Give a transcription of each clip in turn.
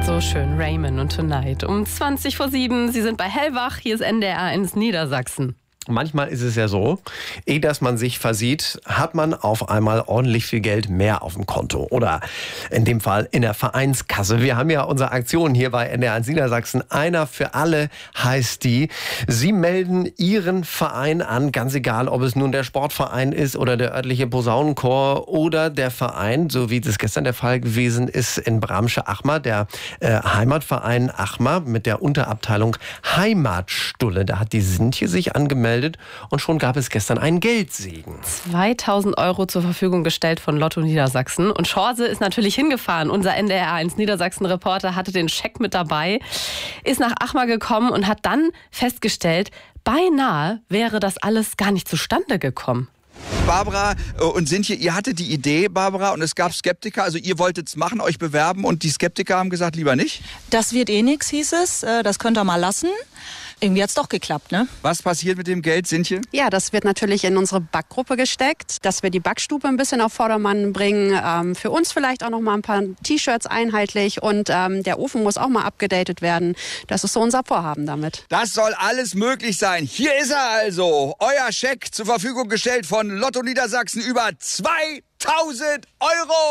So schön, Raymond und Tonight. Um 20:07, Sie sind bei Hellwach, hier ist NDR1 Niedersachsen. Manchmal ist es ja so, ehe dass man sich versieht, hat man auf einmal ordentlich viel Geld mehr auf dem Konto. Oder in dem Fall in der Vereinskasse. Wir haben ja unsere Aktion hier bei NDR1 Niedersachsen. Einer für alle heißt die. Sie melden Ihren Verein an, ganz egal, ob es nun der Sportverein ist oder der örtliche Posaunenchor oder der Verein, so wie das gestern der Fall gewesen ist in Bramsche-Achmar, der Heimatverein Achmar mit der Unterabteilung Heimatstulle. Da hat die Sintje sich angemeldet. Und schon gab es gestern einen Geldsegen. 2.000 € zur Verfügung gestellt von Lotto Niedersachsen. Und Schorse ist natürlich hingefahren. Unser NDR1 Niedersachsen-Reporter hatte den Scheck mit dabei, ist nach Achmar gekommen und hat dann festgestellt, beinahe wäre das alles gar nicht zustande gekommen. Barbara und Sintje, ihr hattet die Idee, Barbara, und es gab Skeptiker. Also ihr wolltet es machen, euch bewerben, und die Skeptiker haben gesagt, lieber nicht. Das wird eh nix, hieß es. Das könnt ihr mal lassen. Irgendwie hat's doch geklappt, ne? Was passiert mit dem Geld, Sintje? Ja, das wird natürlich in unsere Backgruppe gesteckt, dass wir die Backstube ein bisschen auf Vordermann bringen. Für uns vielleicht auch noch mal ein paar T-Shirts einheitlich, und der Ofen muss auch mal abgedatet werden. Das ist so unser Vorhaben damit. Das soll alles möglich sein. Hier ist er also. Euer Scheck zur Verfügung gestellt von Lotto Niedersachsen über 2.000 €.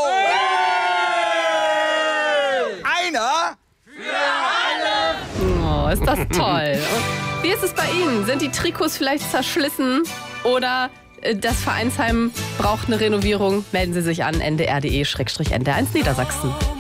Einer für alle. Oh, ist das toll. Und wie ist es bei Ihnen? Sind die Trikots vielleicht zerschlissen oder das Vereinsheim braucht eine Renovierung? Melden Sie sich an ndr.de/NDR1 Niedersachsen.